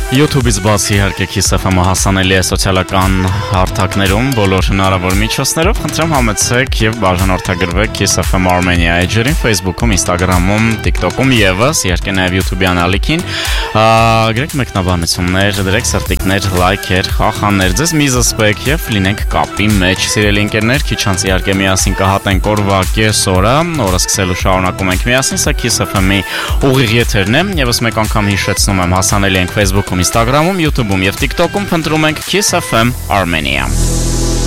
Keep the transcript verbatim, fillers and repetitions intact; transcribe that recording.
YouTube-ից բացի իհարկե Kiss F M-ը հասանելի է սոցիալական հարթակներում բոլոր հնարավոր միջոցներով։ Խնդրեմ համեցեք եւ բաժանորդագրվեք Kiss F M Armenia էջերին, Facebook-ում, Instagram-ում, TikTok-ում եւս, իհարկե նաեւ YouTube-յան ալիքին։ Գրեք մեկնաբանություններ, դրեք սրտիկներ, լայքեր, խախաններ, ձեզ մի զսպեք եւ լինենք կապի մեջ։ Սիրելի ընկերներ, քիչ անց իհարկե միասին կհատենք օրվա կեսօրը, օրը սկսելու շարունակում ենք միասին, սա Kiss F M-ի ուղիղ եթերն է։ Եվս մեկ անգամ հիշեցնում եմ, հասանելի ենք Facebook-ում, Instagram-ում, YouTube-ում եւ TikTok-ում, փնտրում ենք Kiss F M Armenia։